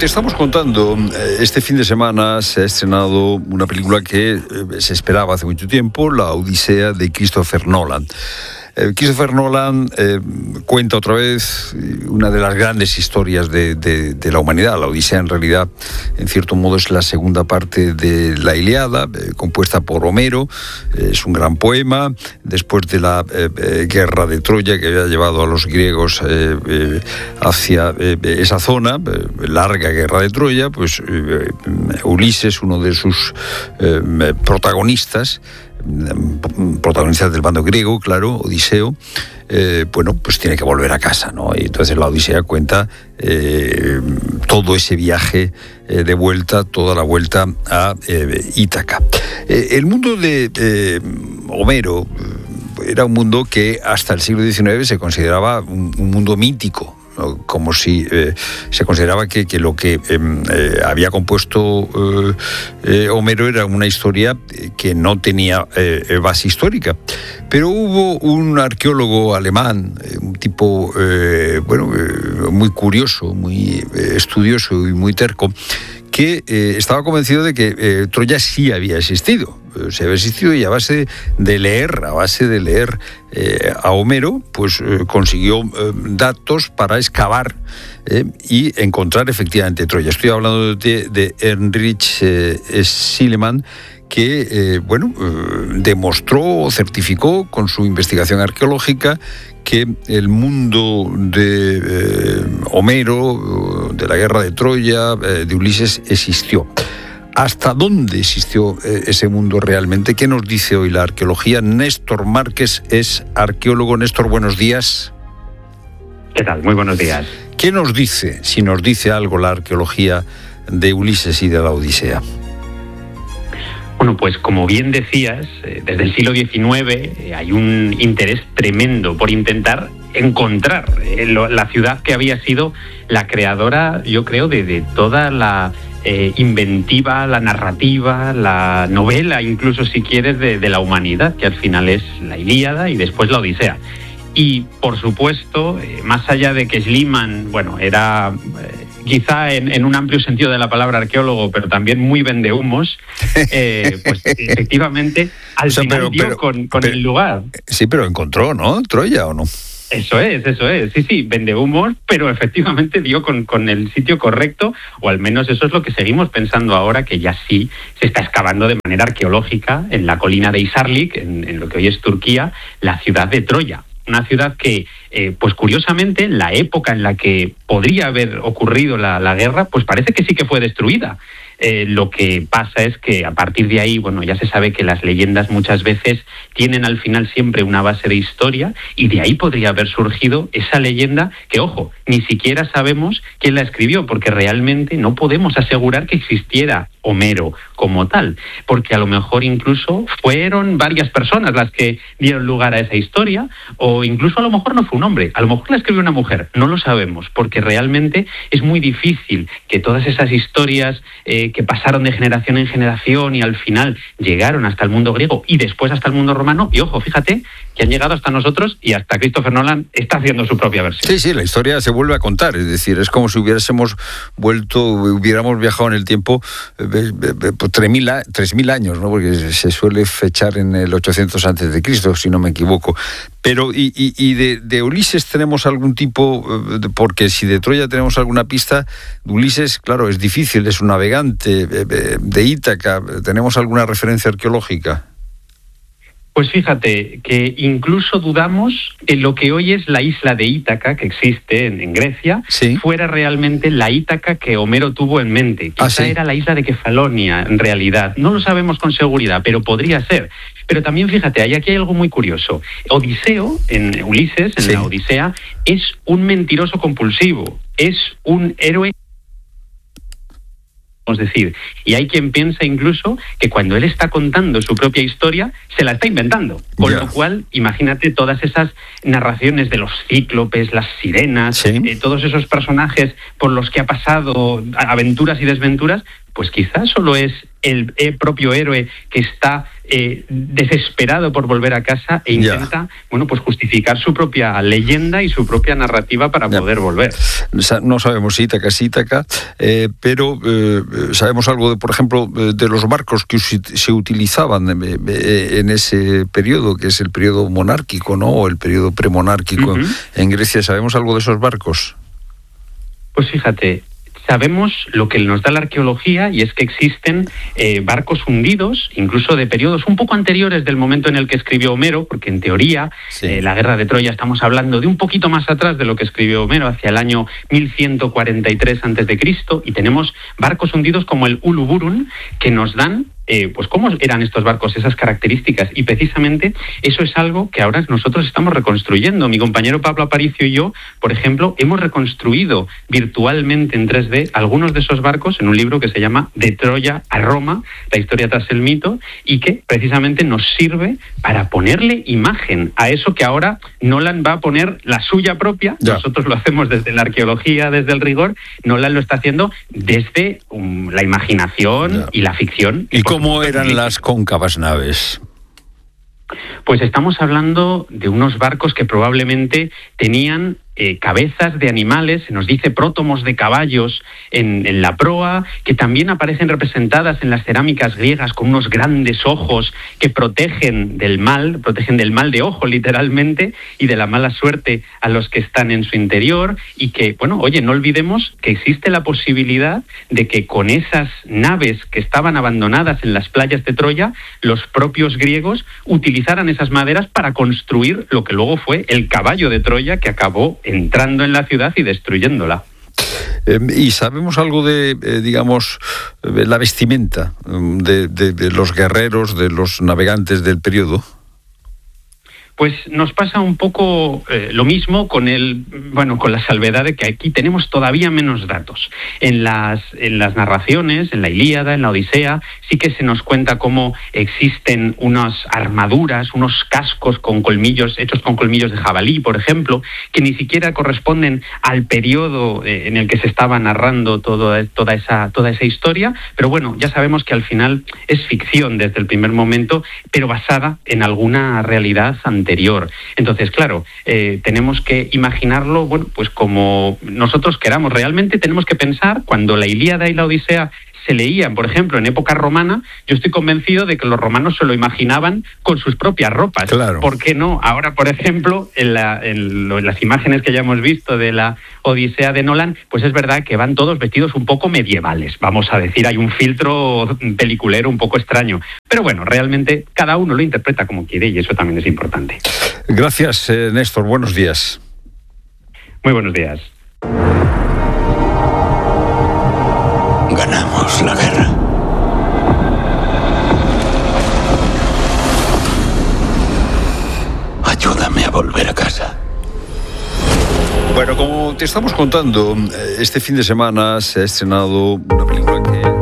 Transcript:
te estamos contando, este fin de semana se ha estrenado una película que se esperaba hace mucho tiempo, La Odisea de Christopher Nolan. Christopher Nolan cuenta otra vez una de las grandes historias de la humanidad. La Odisea, en realidad, en cierto modo, es la segunda parte de la Ilíada, compuesta por Homero. Es un gran poema. Después de la guerra de Troya, que había llevado a los griegos hacia esa zona, larga guerra de Troya, pues Ulises, uno de sus protagonistas del bando griego, claro, Odiseo, pues tiene que volver a casa, ¿no? Y entonces la Odisea cuenta todo ese viaje de vuelta, toda la vuelta a Ítaca. El mundo de Homero era un mundo que hasta el siglo XIX se consideraba un mundo mítico, ¿no? Como si se consideraba que lo que había compuesto Homero era una historia que no tenía base histórica. Pero hubo un arqueólogo alemán, un tipo muy curioso, muy estudioso y muy terco, que estaba convencido de que Troya sí había existido. Se había existido, y a base de leer a Homero, pues consiguió datos para excavar y encontrar efectivamente Troya. Estoy hablando de Heinrich Schliemann, que demostró, certificó con su investigación arqueológica que el mundo de Homero, de la guerra de Troya, de Ulises, existió. ¿Hasta dónde existió ese mundo realmente? ¿Qué nos dice hoy la arqueología? Néstor Márquez es arqueólogo. Néstor, buenos días. ¿Qué tal? Muy buenos días. ¿Qué nos dice, si nos dice algo, la arqueología de Ulises y de la Odisea? Bueno, pues como bien decías, desde el siglo XIX hay un interés tremendo por intentar encontrar la ciudad que había sido la creadora, yo creo, de toda la inventiva, la narrativa, la novela, incluso si quieres, de la humanidad, que al final es la Ilíada y después la Odisea. Y, por supuesto, más allá de que Schliemann, era quizá en un amplio sentido de la palabra arqueólogo, pero también muy vendehumos, pues efectivamente al final dio con el lugar. Sí, pero encontró, ¿no? Troya, ¿o no? Eso es. Sí, vendehumos, pero efectivamente dio con el sitio correcto, o al menos eso es lo que seguimos pensando ahora, que ya sí se está excavando de manera arqueológica en la colina de Isarlik, en lo que hoy es Turquía, la ciudad de Troya. Una ciudad que, pues curiosamente, en la época en la que podría haber ocurrido la guerra, pues parece que sí que fue destruida. Lo que pasa es que a partir de ahí, ya se sabe que las leyendas muchas veces tienen al final siempre una base de historia, y de ahí podría haber surgido esa leyenda que, ojo, ni siquiera sabemos quién la escribió, porque realmente no podemos asegurar que existiera Homero como tal, porque a lo mejor incluso fueron varias personas las que dieron lugar a esa historia, o incluso a lo mejor no fue un hombre, a lo mejor la escribió una mujer, no lo sabemos, porque realmente es muy difícil que todas esas historias que pasaron de generación en generación y al final llegaron hasta el mundo griego y después hasta el mundo romano, y ojo, fíjate que han llegado hasta nosotros, y hasta Christopher Nolan está haciendo su propia versión. Sí, la historia se vuelve a contar, es decir, es como si hubiéramos viajado en el tiempo 3.000 años, ¿no? Porque se suele fechar en el 800 a.C., si no me equivoco. Pero, y de Ulises tenemos algún tipo, porque si de Troya tenemos alguna pista, de Ulises, claro, es difícil, es un navegante de Ítaca. ¿Tenemos alguna referencia arqueológica? Pues fíjate que incluso dudamos que lo que hoy es la isla de Ítaca, que existe en Grecia, ¿sí?, fuera realmente la Ítaca que Homero tuvo en mente. Quizá era la isla de Kefalonia, en realidad. No lo sabemos con seguridad, pero podría ser. Pero también fíjate, aquí hay algo muy curioso. Odiseo, en Ulises, en la Odisea, es un mentiroso compulsivo, es un héroe. Es decir, y hay quien piensa incluso que cuando él está contando su propia historia, se la está inventando. Con lo cual, imagínate todas esas narraciones de los cíclopes, las sirenas, todos esos personajes por los que ha pasado, aventuras y desventuras, pues quizás solo es el propio héroe que está desesperado por volver a casa e intenta, bueno, pues justificar su propia leyenda y su propia narrativa para poder volver. No sabemos si Ítaca es Ítaca, pero sabemos algo, de, por ejemplo, de los barcos que se utilizaban en ese periodo, que es el periodo monárquico, ¿no? O el periodo premonárquico en Grecia. ¿Sabemos algo de esos barcos? Pues fíjate, sabemos lo que nos da la arqueología, y es que existen barcos hundidos, incluso de periodos un poco anteriores del momento en el que escribió Homero, porque en teoría la guerra de Troya estamos hablando de un poquito más atrás de lo que escribió Homero, hacia el año 1143 a.C., y tenemos barcos hundidos como el Uluburun, que nos dan pues cómo eran estos barcos, esas características, y precisamente eso es algo que ahora nosotros estamos reconstruyendo. Mi compañero Pablo Aparicio y yo, por ejemplo, hemos reconstruido virtualmente en 3D algunos de esos barcos en un libro que se llama De Troya a Roma, la historia tras el mito, y que precisamente nos sirve para ponerle imagen a eso que ahora Nolan va a poner la suya propia. Nosotros lo hacemos desde la arqueología, desde el rigor. Nolan lo está haciendo desde la imaginación y la ficción. ¿Y cómo eran las cóncavas naves? Pues estamos hablando de unos barcos que probablemente tenían cabezas de animales, se nos dice prótomos de caballos en la proa, que también aparecen representadas en las cerámicas griegas con unos grandes ojos que protegen del mal de ojo literalmente, y de la mala suerte a los que están en su interior, y que, bueno, oye, no olvidemos que existe la posibilidad de que con esas naves que estaban abandonadas en las playas de Troya, los propios griegos utilizaran esas maderas para construir lo que luego fue el caballo de Troya, que acabó entrando en la ciudad y destruyéndola. ¿Y sabemos algo de, digamos, la vestimenta de los guerreros, de los navegantes del periodo? Pues nos pasa un poco lo mismo con la salvedad de que aquí tenemos todavía menos datos. En las narraciones, en la Ilíada, en la Odisea, sí que se nos cuenta cómo existen unas armaduras, unos cascos con colmillos, hechos con colmillos de jabalí, por ejemplo, que ni siquiera corresponden al periodo en el que se estaba narrando toda esa historia, pero bueno, ya sabemos que al final es ficción desde el primer momento, pero basada en alguna realidad anterior. Entonces, claro, tenemos que imaginarlo, bueno, pues como nosotros queramos. Realmente tenemos que pensar, cuando la Ilíada y la Odisea se leían, por ejemplo, en época romana, yo estoy convencido de que los romanos se lo imaginaban con sus propias ropas. Claro. ¿Por qué no? Ahora, por ejemplo, en las imágenes que ya hemos visto de la Odisea de Nolan, pues es verdad que van todos vestidos un poco medievales, vamos a decir, hay un filtro peliculero un poco extraño. Pero bueno, realmente cada uno lo interpreta como quiere, y eso también es importante. Gracias, Néstor. Buenos días. Muy buenos días. Ganamos la guerra. Ayúdame a volver a casa. Bueno, como te estamos contando, este fin de semana se ha estrenado una película que